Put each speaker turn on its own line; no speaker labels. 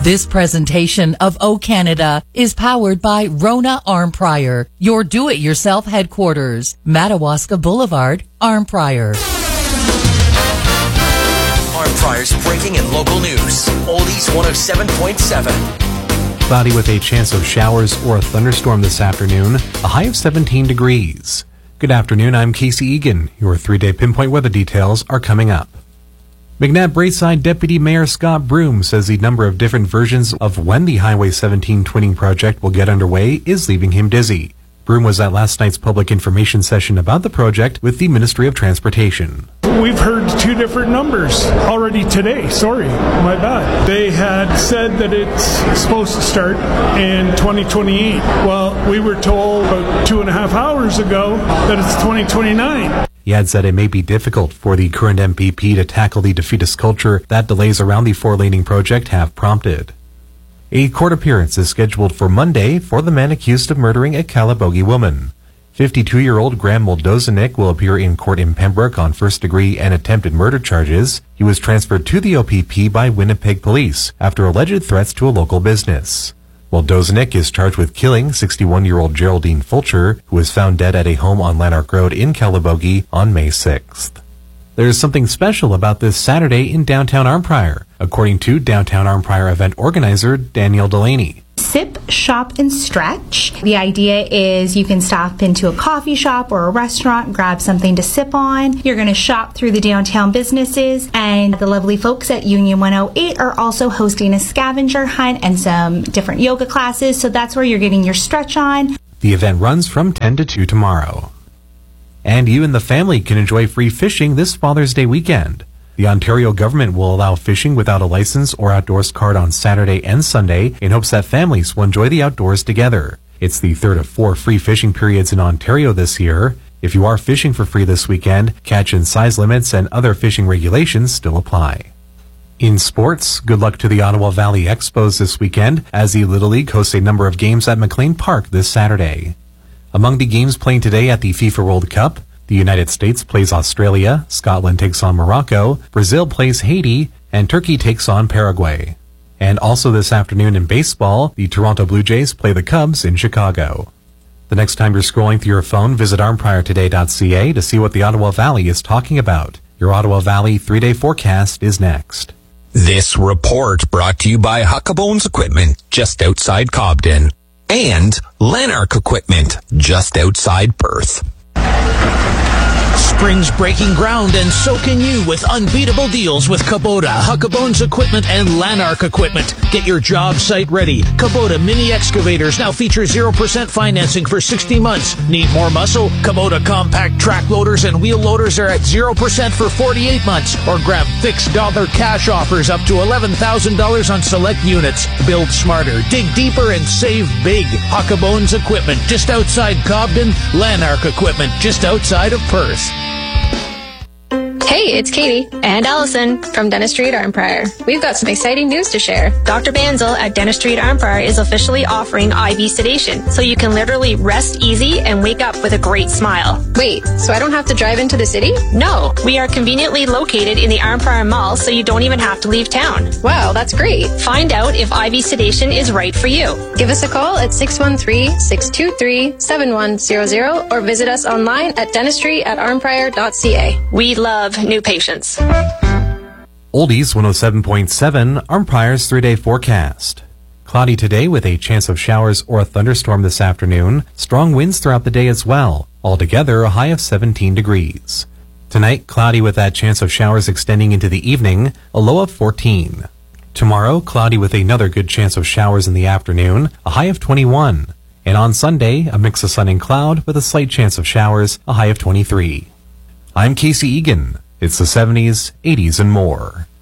This presentation of O Canada is powered by Rona Armprior, your do-it-yourself headquarters, Madawaska Boulevard, Armprior.
Armprior's breaking and local news. Oldies 107.7.
Cloudy with a chance of showers or a thunderstorm this afternoon, a high of 17 degrees. Good afternoon, I'm Casey Egan. Your 3-day pinpoint weather details are coming up. McNabb Braeside Deputy Mayor Scott Broom says the number of different versions of when the Highway 17 twinning project will get underway is leaving him dizzy. Broom was at last night's public information session about the project with the Ministry of Transportation.
We've heard two different numbers already today. Sorry, my bad. They had said that it's supposed to start in 2028. Well, we were told about 2.5 hours ago that it's 2029.
He adds that it may be difficult for the current MPP to tackle the defeatist culture that delays around the four-laning project have prompted. A court appearance is scheduled for Monday for the man accused of murdering a Calabogie woman. 52-year-old Graham Moldozanik will appear in court in Pembroke on first-degree and attempted murder charges. He was transferred to the OPP by Winnipeg police after alleged threats to a local business. Moldozanik is charged with killing 61-year-old Geraldine Fulcher, who was found dead at a home on Lanark Road in Calabogie on May 6th. There's something special about this Saturday in downtown Armprior, according to downtown Armprior event organizer Danielle Delaney.
Sip, shop, and stretch. The idea is you can stop into a coffee shop or a restaurant, grab something to sip on. You're going to shop through the downtown businesses, and the lovely folks at Union 108 are also hosting a scavenger hunt and some different yoga classes, so that's where you're getting your stretch on.
The event runs from 10 to 2 tomorrow. And you and the family can enjoy free fishing this Father's Day weekend. The Ontario government will allow fishing without a license or outdoors card on Saturday and Sunday in hopes that families will enjoy the outdoors together. It's the third of 4 free fishing periods in Ontario this year. If you are fishing for free this weekend, catch and size limits and other fishing regulations still apply. In sports, good luck to the Ottawa Valley Expos this weekend as the Little League hosts a number of games at McLean Park this Saturday. Among the games playing today at the FIFA World Cup, the United States plays Australia, Scotland takes on Morocco, Brazil plays Haiti, and Turkey takes on Paraguay. And also this afternoon in baseball, the Toronto Blue Jays play the Cubs in Chicago. The next time you're scrolling through your phone, visit armpriortoday.ca to see what the Ottawa Valley is talking about. Your Ottawa Valley 3-day forecast is next.
This report brought to you by Huckabones Equipment, just outside Cobden, and Lanark Equipment, just outside Perth.
Spring's breaking ground, and so can you with unbeatable deals with Kubota, Huckabones Equipment, and Lanark Equipment. Get your job site ready. Kubota mini excavators now feature 0% financing for 60 months. Need more muscle? Kubota compact track loaders and wheel loaders are at 0% for 48 months. Or grab fixed dollar cash offers up to $11,000 on select units. Build smarter, dig deeper, and save big. Huckabones Equipment, just outside Cobden. Lanark Equipment, just outside of Perth.
Hey, it's Katie and Allison from Dentistry at Armprior. We've got some exciting news to share. Dr. Banzel at Dentistry at Armprior is officially offering IV sedation, so you can literally rest easy and wake up with a great smile.
Wait, so I don't have to drive into the city?
No, we are conveniently located in the Armprior Mall, so you don't even have to leave town.
Wow, that's great.
Find out if IV sedation is right for you.
Give us a call at 613-623-7100 or visit us online at dentistry@armprior.ca.
We love new patients.
Oldies 107.7, Armprior's 3-day forecast. Cloudy today with a chance of showers or a thunderstorm this afternoon. Strong winds throughout the day as well. Altogether, a high of 17 degrees. Tonight, cloudy with that chance of showers extending into the evening, a low of 14. Tomorrow, cloudy with another good chance of showers in the afternoon, a high of 21. And on Sunday, a mix of sun and cloud with a slight chance of showers, a high of 23. I'm Casey Egan. It's the 70s, 80s, and more.